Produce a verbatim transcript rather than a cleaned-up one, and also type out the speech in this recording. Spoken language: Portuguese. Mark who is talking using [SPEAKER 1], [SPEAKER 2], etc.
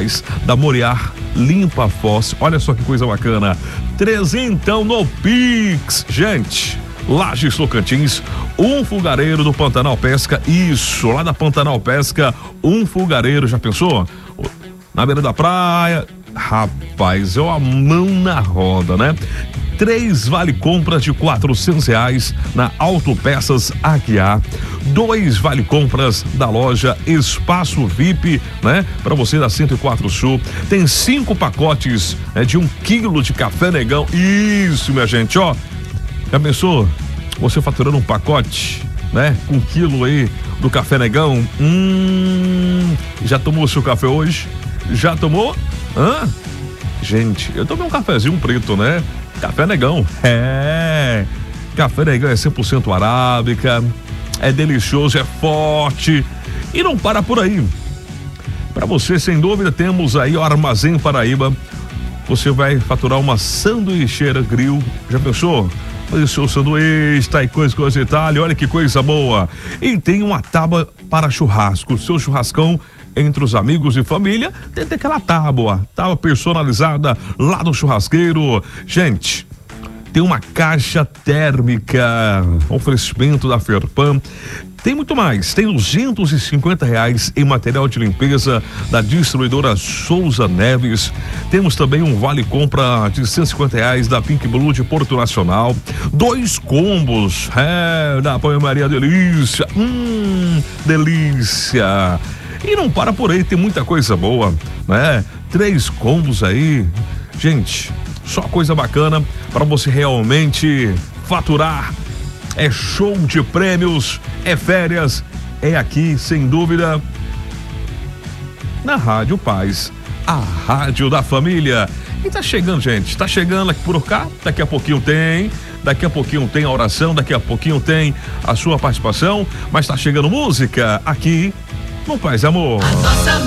[SPEAKER 1] reais da Moriar Limpa Foz. Olha só que coisa bacana. Trezentão no Pix. Gente, Lages Tocantins, um fogareiro do Pantanal Pesca. Isso, lá da Pantanal Pesca, um fogareiro. Já pensou? Na beira da praia. Rapaz, é uma mão na roda, né? Três vale compras de quatrocentos reais na Autopeças Aguiar. Dois vale compras da loja Espaço V I P, né? Para você da cento e quatro Sul. Tem cinco pacotes, né, de um quilo de café Negão. Isso, minha gente, ó. Já pensou? Você faturando um pacote, né? Com um quilo aí do café Negão. Hum. Já tomou o seu café hoje? Já tomou? Hã? Gente, eu tomei um cafezinho preto, né? Café Negão. É. Café Negão é cem por cento arábica. É delicioso, é forte. E não para por aí. Para você, sem dúvida, temos aí o Armazém Paraíba. Você vai faturar uma sanduicheira grill. Já pensou? Fazer o seu sanduíche, tá aí coisa, coisa e tal. Olha que coisa boa. E tem uma tábua para churrasco. Seu churrascão entre os amigos e família, tem aquela tábua, tábua personalizada lá no churrasqueiro. Gente, tem uma caixa térmica, oferecimento da Ferpan. Tem muito mais, tem duzentos e cinquenta reais em material de limpeza da distribuidora Souza Neves. Temos também um vale compra de cento e cinquenta reais da Pink Blue de Porto Nacional. Dois combos, é, da Apoio Maria Delícia. Hum, delícia. E não para por aí, tem muita coisa boa, né? Três combos aí. Gente, só coisa bacana para você realmente faturar. É show de prêmios, é férias, é aqui, sem dúvida, na Rádio Paz, a rádio da família. E tá chegando, gente, tá chegando aqui por cá, daqui a pouquinho tem, daqui a pouquinho tem a oração, daqui a pouquinho tem a sua participação, mas tá chegando música aqui no Paz e Amor.